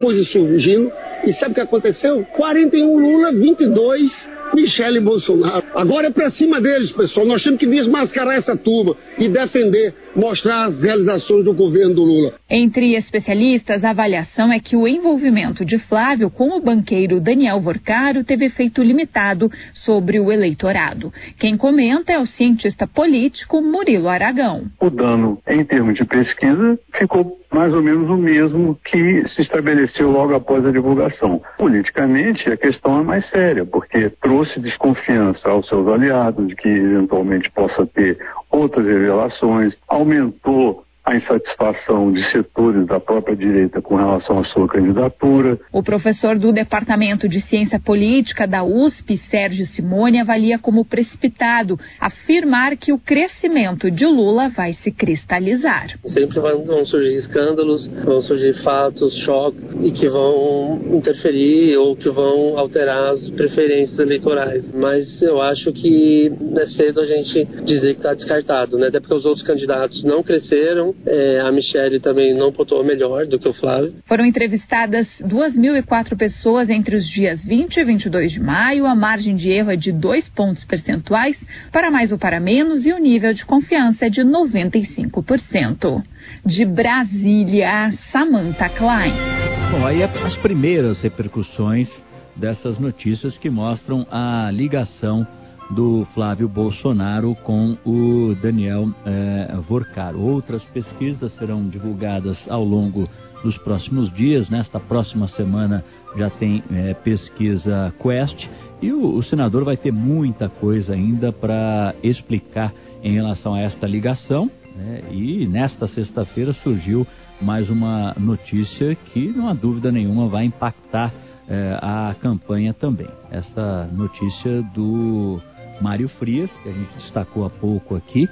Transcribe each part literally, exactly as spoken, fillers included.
coisas surgindo. E sabe o que aconteceu? quarenta e um Lula, vinte e dois Michele Bolsonaro. Agora é pra cima deles, pessoal. Nós temos que desmascarar essa turma e defender, mostrar as realizações do governo do Lula. Entre especialistas, a avaliação é que o envolvimento de Flávio com o banqueiro Daniel Vorcaro teve efeito limitado sobre o eleitorado. Quem comenta é o cientista político Murilo Aragão. O dano, em termos de pesquisa, ficou mais ou menos o mesmo que se estabeleceu logo após a divulgação. Politicamente, a questão é mais séria, porque trouxe desconfiança aos seus aliados de que eventualmente possa ter outras revelações, aumentou a insatisfação de setores da própria direita com relação à sua candidatura. O professor do Departamento de Ciência Política da U S P, Sérgio Simone, avalia como precipitado afirmar que o crescimento de Lula vai se cristalizar. Sempre vão surgir escândalos, vão surgir fatos, choques, e que vão interferir ou que vão alterar as preferências eleitorais. Mas eu acho que é cedo a gente dizer que está descartado, né? Até porque os outros candidatos não cresceram. É, a Michele também não pontuou melhor do que o Flávio. Foram entrevistadas duas mil e quatro pessoas entre os dias vinte e vinte e dois de maio. A margem de erro é de dois pontos percentuais, para mais ou para menos, e o nível de confiança é de noventa e cinco por cento. De Brasília, Samantha Klein. Bom, aí as primeiras repercussões dessas notícias que mostram a ligação do Flávio Bolsonaro com o Daniel eh, Vorcaro. Outras pesquisas serão divulgadas ao longo dos próximos dias. Nesta próxima semana já tem eh, pesquisa Quest e o, o senador vai ter muita coisa ainda para explicar em relação a esta ligação, né? E nesta sexta-feira surgiu mais uma notícia que, não há dúvida nenhuma, vai impactar eh, a campanha também. Essa notícia do Mário Frias, que a gente destacou há pouco aqui,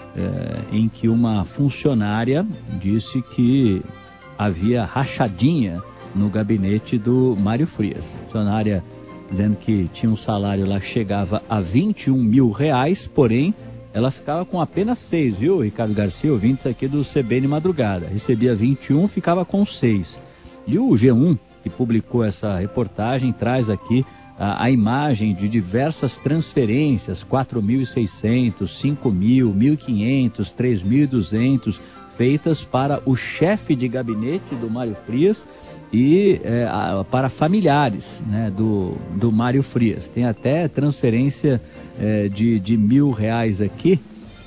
é, em que uma funcionária disse que havia rachadinha no gabinete do Mário Frias. A funcionária dizendo que tinha um salário lá que chegava a vinte e um mil reais, porém ela ficava com apenas seis, viu, Ricardo Garcia, ouvintes aqui do C B N Madrugada. Recebia vinte e um, ficava com seis. E o G um, que publicou essa reportagem, traz aqui A, a imagem de diversas transferências, quatro mil e seiscentos, cinco mil, mil e quinhentos, três mil e duzentos, feitas para o chefe de gabinete do Mário Frias e é, a, para familiares, né, do, do Mário Frias. Tem até transferência é, de, de mil reais aqui,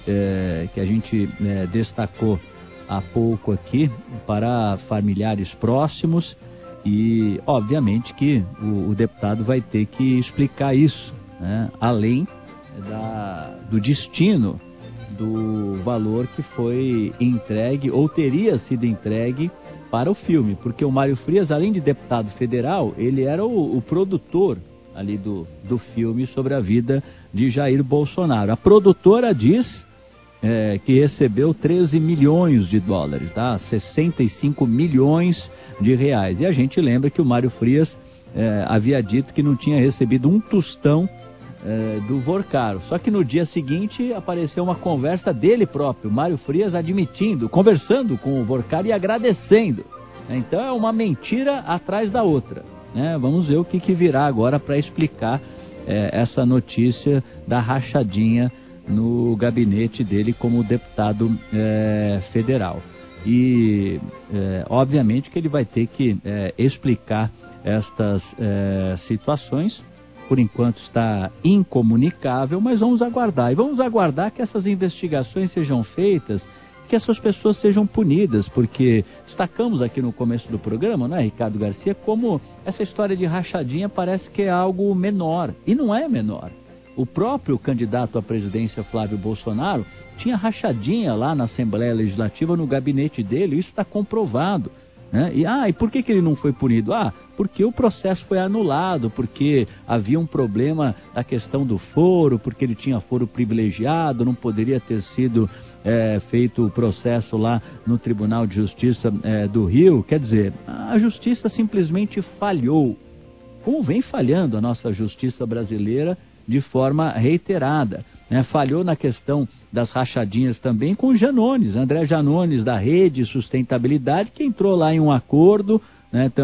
é, que a gente é, destacou há pouco aqui, para familiares próximos. E, obviamente, que o, o deputado vai ter que explicar isso, né? Além da, do destino do valor que foi entregue ou teria sido entregue para o filme. Porque o Mário Frias, além de deputado federal, ele era o, o produtor ali do, do filme sobre a vida de Jair Bolsonaro. A produtora diz é, que recebeu treze milhões de dólares, tá? sessenta e cinco milhões de reais. E a gente lembra que o Mário Frias eh, havia dito que não tinha recebido um tostão eh, do Vorcaro. Só que no dia seguinte apareceu uma conversa dele próprio, Mário Frias admitindo, conversando com o Vorcaro e agradecendo. Então é uma mentira atrás da outra, né? Vamos ver o que, que virá agora para explicar eh, essa notícia da rachadinha no gabinete dele como deputado eh, federal. E, é, obviamente, que ele vai ter que é, explicar estas é, situações. Por enquanto está incomunicável, mas vamos aguardar. E vamos aguardar que essas investigações sejam feitas, que essas pessoas sejam punidas, porque destacamos aqui no começo do programa, né, Ricardo Garcia, como essa história de rachadinha parece que é algo menor, e não é menor. O próprio candidato à presidência, Flávio Bolsonaro, tinha rachadinha lá na Assembleia Legislativa, no gabinete dele, isso está comprovado, né? E, ah, e por que, que ele não foi punido? Ah, porque o processo foi anulado, porque havia um problema da questão do foro, porque ele tinha foro privilegiado, não poderia ter sido é, feito o processo lá no Tribunal de Justiça é, do Rio. Quer dizer, a justiça simplesmente falhou, como vem falhando a nossa justiça brasileira de forma reiterada, né? Falhou na questão das rachadinhas também com o Janones, André Janones, da Rede Sustentabilidade, que entrou lá em um acordo, né?